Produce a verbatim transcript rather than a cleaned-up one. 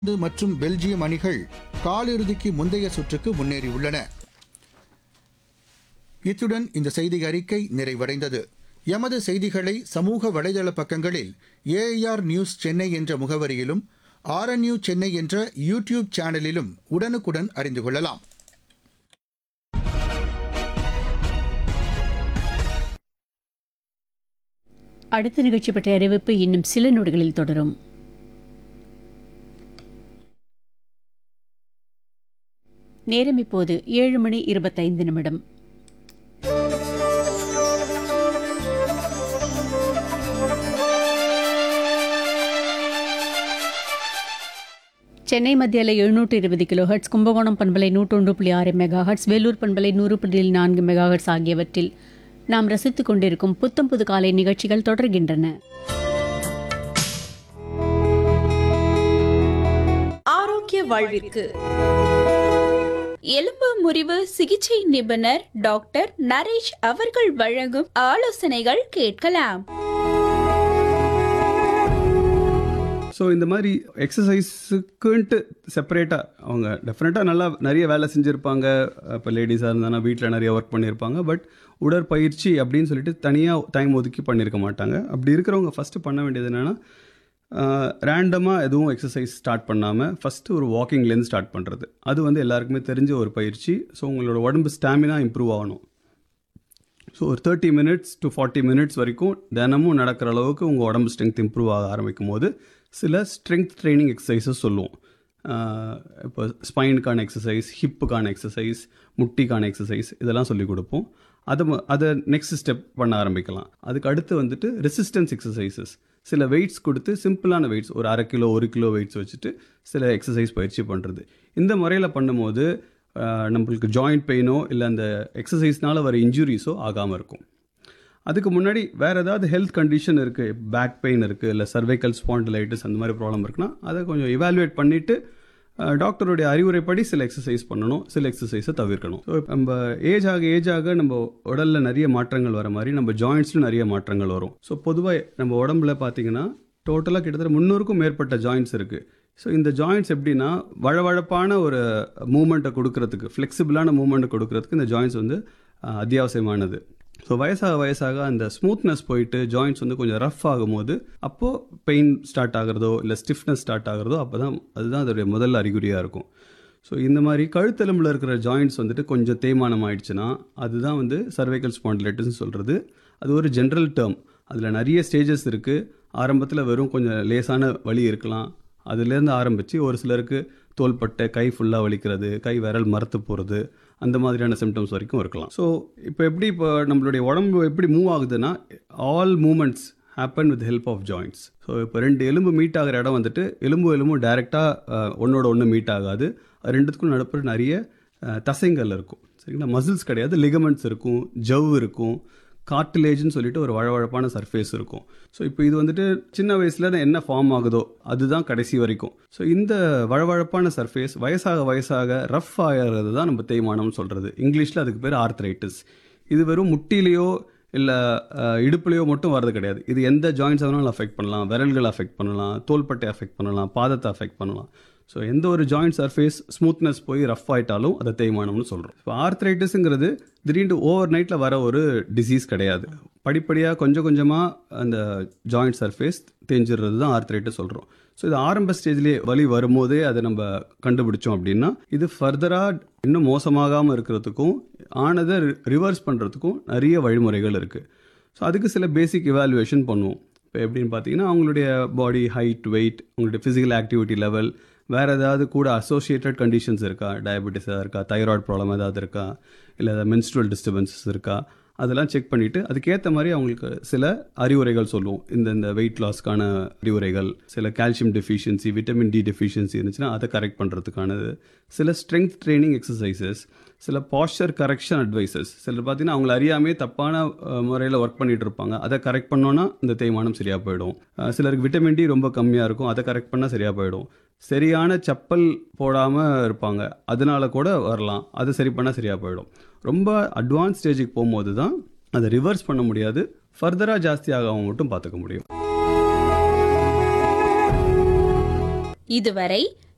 இங்கிலாந்து மற்றும் பெல்ஜியம் அணிகள் காலிறுதிக்கு முந்தைய சுற்றுக்கு முன்னேறியுள்ளன. இத்துடன் இந்த செய்தி அறிக்கை நிறைவடைந்தது. எமது செய்திகளை சமூக வலைதள பக்கங்களில் ஏஐஆர் நியூஸ் சென்னை என்ற முகவரியிலும் ஆர்என்யூ சென்னை என்ற யூடியூப் சேனலிலும் உடனுக்குடன் அறிந்து கொள்ளலாம். அடுத்த நிகழ்ச்சி பற்றிய அறிவிப்பு இன்னும் சில நொடிகளில் தொடரும். நேரம் இப்போது ஏழு மணி இருபத்தைந்து நிமிடம். சென்னை மத்திய அலை எழுநூற்று இருபது கிலோ ஹெர்ட்ஸ், கும்பகோணம் பண்பலை நூற்றொன்று புள்ளி ஆறு மெகா ஹெர்ட்ஸ், வேலூர் பண்பலை நூறு புள்ளி நான்கு மெகா ஹெர்ட்ஸ் ஆகியவற்றில் நாம் ரசித்துக் கொண்டிருக்கும் புத்தம் புது காலை நிகழ்ச்சிகள் தொடர்கின்றன. ஆரோக்கிய வாழ்விற்கு எலும்பு முறிவு சிகிச்சை நிபுணர் டாக்டர் நரேஷ் அவர்கள் வழங்கும் ஆலோசனைகள் கேட்கலாம். ஸோ இந்த மாதிரி எக்ஸசைஸுக்குன்ட்டு செப்பரேட்டாக அவங்க டெஃபினட்டாக நல்லா நிறைய வேலை செஞ்சுருப்பாங்க. இப்போ லேடிஸாக இருந்தாங்கன்னா வீட்டில் நிறைய ஒர்க் பண்ணியிருப்பாங்க. பட் உடற்பயிற்சி அப்படின்னு சொல்லிட்டு தனியாக டைம் ஒதுக்கி பண்ணியிருக்க மாட்டாங்க. அப்படி இருக்கிறவங்க ஃபஸ்ட்டு பண்ண வேண்டியது என்னென்னா, ரேண்டமாக எதுவும் எக்ஸசைஸ் ஸ்டார்ட் பண்ணாமல் ஃபஸ்ட்டு ஒரு வாக்கிங்லேருந்து ஸ்டார்ட் பண்ணுறது. அது வந்து எல்லாருக்குமே தெரிஞ்ச ஒரு பயிற்சி. ஸோ உங்களோட உடம்பு ஸ்டாமினா இம்ப்ரூவ் ஆகணும். ஸோ ஒரு thirty minutes to forty minutes வரைக்கும் தினமும் நடக்கிற அளவுக்கு உங்கள் உடம்பு ஸ்ட்ரென்த் இம்ப்ரூவ் ஆக ஆரம்பிக்கும் போது சில ஸ்ட்ரென்த் ட்ரைனிங் எக்ஸசைஸஸ் சொல்லுவோம். இப்போ ஸ்பைனுக்கான எக்ஸசைஸ், ஹிப்புக்கான எக்ஸசைஸ், முட்டிக்கான எக்ஸசைஸ் இதெல்லாம் சொல்லிக் கொடுப்போம். அதை அதை நெக்ஸ்ட் ஸ்டெப் பண்ண ஆரம்பிக்கலாம். அதுக்கு அடுத்து வந்துட்டு ரெசிஸ்டன்ஸ் எக்ஸசைசஸ், சில வெயிட்ஸ் கொடுத்து சிம்பிளான வெயிட்ஸ் ஒரு அரை கிலோ ஒரு கிலோ வெயிட்ஸ் வச்சுட்டு சில எக்ஸசைஸ் பயிற்சி பண்ணுறது. இந்த முறையில் பண்ணும்போது நம்மளுக்கு ஜாயிண்ட் பெயினோ இல்லை அந்த எக்ஸசைஸ்னால் வர இன்ஜுரிஸோ ஆகாமல் இருக்கும். அதுக்கு முன்னாடி வேறு ஏதாவது ஹெல்த் கண்டிஷன் இருக்குது, பேக் பெயின் இருக்குது, இல்லை சர்வைக்கல் ஸ்பாண்டிலைட்டிஸ் அந்த மாதிரி ப்ராப்ளம் இருக்குன்னா அதை கொஞ்சம் இவாலுவேட் பண்ணிவிட்டு டாக்டருடைய அறிவுரைப்படி சில எக்ஸசைஸ் பண்ணணும், சில எக்ஸசைஸை தவிர்க்கணும். ஸோ நம்ம ஏஜ் ஆக ஏஜ் ஆக நம்ம உடலில் நிறைய மாற்றங்கள் வர மாதிரி நம்ம ஜாயின்ட்ஸ்லையும் நிறைய மாற்றங்கள் வரும். ஸோ பொதுவாக நம்ம உடம்புல பார்த்தீங்கன்னா டோட்டலாக கிட்டத்தட்ட முந்நூறுக்கும் மேற்பட்ட ஜாயின்ட்ஸ் இருக்குது. ஸோ இந்த ஜாயின்ட்ஸ் எப்படின்னா வழவழப்பான ஒரு மூமெண்ட்டை கொடுக்கறதுக்கு, ஃப்ளெக்சிபிளான மூமெண்ட்டை கொடுக்கறதுக்கு இந்த ஜாயின்ட்ஸ் வந்து அத்தியாவசியமானது. ஸோ வயசாக வயசாக அந்த ஸ்மூத்னஸ் போயிட்டு ஜாயின்ட்ஸ் வந்து கொஞ்சம் ரஃப் ஆகும்போது அப்போது பெயின் ஸ்டார்ட் ஆகிறதோ இல்லை ஸ்டிஃப்னஸ் ஸ்டார்ட் ஆகிறதோ அப்போ தான் அதுதான் அதோடைய முதல் அறிகுறியாக இருக்கும். ஸோ இந்த மாதிரி கழுத்தெலும்பில் இருக்கிற ஜாயின்ட்ஸ் வந்துட்டு கொஞ்சம் தேய்மானம் ஆயிடுச்சுன்னா அதுதான் வந்து சர்வைக்கல் ஸ்பாண்டிலைட்டிஸ்னு சொல்கிறது. அது ஒரு ஜென்ரல் டேர்ம். அதில் நிறைய ஸ்டேஜஸ் இருக்குது. ஆரம்பத்தில் வெறும் கொஞ்சம் லேசான வலி இருக்கலாம். அதுலேருந்து ஆரம்பித்து ஒரு சிலருக்கு தோள்பட்டை, கை ஃபுல்லாக வலிக்கிறது, கை விரல் மரத்து போகிறது, அந்த மாதிரியான சிம்டம்ஸ் வரைக்கும் இருக்கலாம். ஸோ இப்போ எப்படி இப்போ நம்மளுடைய உடம்பு எப்படி மூவ் ஆகுதுன்னா all moments happen with help of joints. So இப்போ ரெண்டு எலும்பு மீட் ஆகிற இடம் வந்துட்டு எலும்பு எலும்பும் டைரெக்டாக ஒன்றோட ஒன்று மீட் ஆகாது. ரெண்டுத்துக்கும் நடுப்புற நிறைய தசைங்கள் இருக்கும். சரிங்களா? மசில்ஸ் கிடையாது, லிகமெண்ட்ஸ் இருக்கும், ஜவ் இருக்கும், கார்டிலேஜ்னு சொல்லிட்டு ஒரு வழவழப்பான சர்ஃபேஸ் இருக்கும். ஸோ இப்போ இது வந்துட்டு சின்ன வயசில் என்ன ஃபார்ம் ஆகுதோ அதுதான் கடைசி வரைக்கும். ஸோ இந்த வழவழப்பான சர்ஃபேஸ் வயசாக வயசாக ரஃப் ஆகிறது தான் நம்ம தேய்மானம்னு சொல்கிறது. இங்கிலீஷில் அதுக்கு பேர் ஆர்த்ரைட்டிஸ். இது வெறும் முட்டிலேயோ இல்லை இடுப்புலையோ மட்டும் வர்றது கிடையாது. இது எந்த ஜாயின்ஸ் ஆனாலும் அஃபெக்ட் பண்ணலாம். விரல்களை அஃபெக்ட் பண்ணலாம், தோள்பட்டை அஃபெக்ட் பண்ணலாம், பாதத்தை அஃபெக்ட் பண்ணலாம். ஸோ எந்த ஒரு ஜாயிண்ட் சர்ஃபேஸ் ஸ்மூத்னஸ் போய் ரஃப் ஆகிட்டாலும் அதை தேய்மானம்னு சொல்கிறோம். இப்போ ஆர்த்ரைட்டிஸுங்கிறது திடீர்னு ஓவர் நைட்டில் வர ஒரு டிசீஸ் கிடையாது. படிப்படியாக கொஞ்சம் கொஞ்சமாக அந்த ஜாயிண்ட் சர்ஃபேஸ் தேஞ்சிடுறது தான் ஆர்த்ரைட்டிஸ் சொல்கிறோம். ஸோ இது ஆரம்ப ஸ்டேஜ்லேயே வலி வரும்போதே அதை நம்ம கண்டுபிடிச்சோம் அப்படின்னா இது ஃபர்தராக இன்னும் மோசமாகாமல் இருக்கிறதுக்கும் ஆனதை ரிவர்ஸ் பண்ணுறதுக்கும் நிறைய வழிமுறைகள் இருக்குது. ஸோ அதுக்கு சில பேசிக் இவாலுவேஷன் பண்ணுவோம். இப்போ எப்படின்னு பார்த்தீங்கன்னா அவங்களுடைய பாடி ஹைட், வெயிட், உங்களுடைய ஃபிசிக்கல் ஆக்டிவிட்டி லெவல், வேறு ஏதாவது கூட அசோசியேட்டட் கண்டிஷன்ஸ் இருக்கா, டயபெட்டிஸாக இருக்கா, தைராய்டு ப்ராப்ளம் ஏதாவது இருக்கா, இல்லை மென்ஸ்ட்ரல் டிஸ்டர்பன்சஸ் இருக்கா, அதெல்லாம் செக் பண்ணிவிட்டு அதுக்கேற்ற மாதிரி அவங்களுக்கு சில அறிவுரைகள் சொல்லுவோம். இந்த இந்த வெயிட் லாஸ்க்கான அறிவுரைகள், சில calcium deficiency, vitamin D deficiency இருந்துச்சுன்னா அதை கரெக்ட் பண்ணுறதுக்கானது, சில ஸ்ட்ரென்த் ட்ரைனிங் எக்ஸசைசஸ், சில பாஸ்டர் கரெக்ஷன் அட்வைசஸ். சிலர் பார்த்தீங்கன்னா அவங்கள அறியாமே தப்பான முறையில் ஒர்க் பண்ணிகிட்டு இருப்பாங்க. அதை கரெக்ட் பண்ணோன்னா இந்த தேய்மானம் சரியாக போயிடும். சிலருக்கு விட்டமின் டி ரொம்ப கம்மியாக இருக்கும், அதை கரெக்ட் பண்ணால் சரியாக போயிடும். சரியான செப்பல் போடாமல் இருப்பாங்க, அதனால கூட வரலாம், அது சரி பண்ணால் சரியாக போயிடும். ரொம்ப அட்வான்ஸ் ஸ்டேஜுக்கு போகும்போது தான் அதை ரிவர்ஸ் பண்ண முடியாது, ஃபர்தராக ஜாஸ்தியாகவும் மட்டும் பார்த்துக்க முடியும். இதுவரை